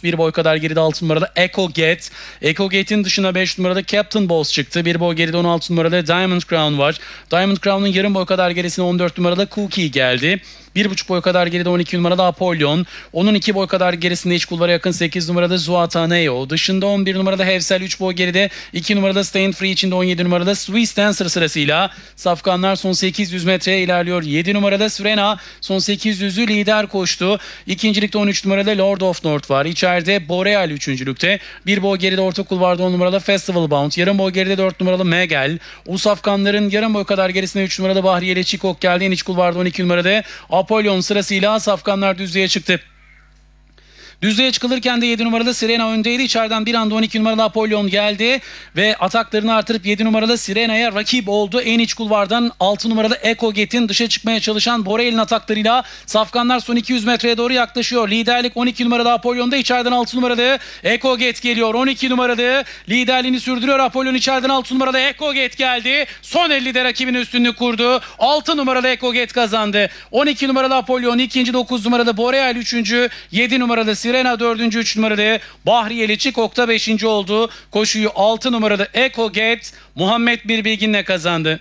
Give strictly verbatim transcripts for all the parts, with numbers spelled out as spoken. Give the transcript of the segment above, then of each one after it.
Boss. Bir boy kadar geride altı numarada Echo Get. Echo Get'in dışına beş numarada Captain Boss çıktı. Bir boy geride on altı numarada Diamond Crown var. Diamond Crown'un yarım boy kadar gerisine on dört numarada Cookie geldi. bir buçuk boy kadar geride on iki numarada Apollon. Onun iki boy kadar gerisinde iç kulvara yakın sekiz numarada Zuataneo. Dışında on bir numarada Hevsel, üç boy geride iki numarada Staying Free, içinde on yedi numarada Swiss Dancer sırasıyla. Safkanlar son sekiz yüz metreye ilerliyor. yedi numarada Sirena son sekiz yüzü lider koştu. İkincilikte on üç numarada Lord of North var. İçeride Boreal üçüncülükte. bir boy geride orta kulvarda on numarada Festival Bound. Yarım boy geride dört numaralı Megel. O Safkanların yarım boy kadar gerisinde üç numarada Bahriyeli Çikok geldi. En iç kulvarda on iki numarada Apollon sırasıyla Safkanlar düzlüğe çıktı. Düzlüğe çıkılırken de yedi numarada Sirena öndeydi. İçeriden bir anda on iki numarada Apollon geldi ve ataklarını artırıp yedi numarada Sirena'ya rakip oldu. En iç kulvardan altı numarada Echo Get'in dışa çıkmaya çalışan Boreal'in ataklarıyla Safkanlar son iki yüz metreye doğru yaklaşıyor. Liderlik on iki numarada Apollon'da, içeriden altı numarada Echo Get geliyor. on iki numarada liderliğini sürdürüyor Apollon, içeriden altı numarada Echo Get geldi. Son ellide rakibine üstünlük kurdu. altı numarada Echo Get kazandı. on iki numarada Apollon ikinci, dokuz numarada Boreal üçüncü, yedi numarada Sirena dördüncü, üç numarada Bahriyeli Çikok'ta beşinci oldu. Koşuyu altı numarada Echo Get Muhammed Birbilgin'le kazandı.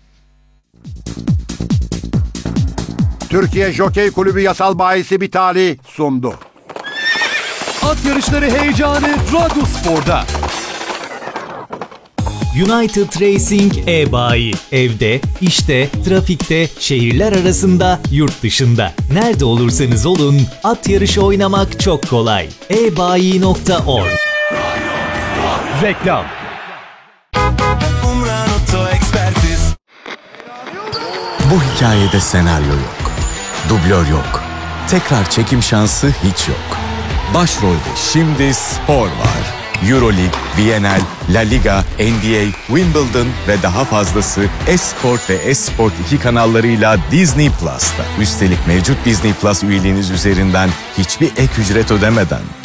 Türkiye Jokey Kulübü Yasal Bayisi Bitali sundu. At yarışları heyecanı Radyospor'da. United Racing e-bayi. Evde, işte, trafikte, şehirler arasında, yurt dışında. Nerede olursanız olun, at yarışı oynamak çok kolay. e bayi nokta org. Reklam. Bu hikayede senaryo yok. Dublör yok. Tekrar çekim şansı hiç yok. Başrolde şimdi spor var. Euroleague, V N L, La Liga, N B A, Wimbledon ve daha fazlası Esport ve Esport iki kanallarıyla Disney Plus'ta. Üstelik mevcut Disney Plus üyeliğiniz üzerinden hiçbir ek ücret ödemeden.